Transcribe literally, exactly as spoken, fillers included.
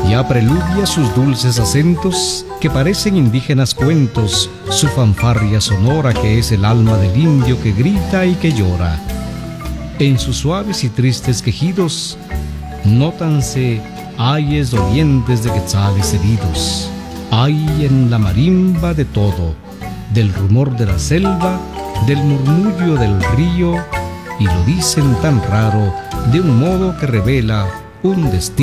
Ya preludia sus dulces acentos que parecen indígenas cuentos, su fanfarria sonora que es el alma del indio que grita y que llora. En sus suaves y tristes quejidos nótanse ayes dolientes de quetzales heridos. Hay en la marimba de todo, del rumor de la selva, del murmullo del río, y lo dicen tan raro, de un modo que revela un destino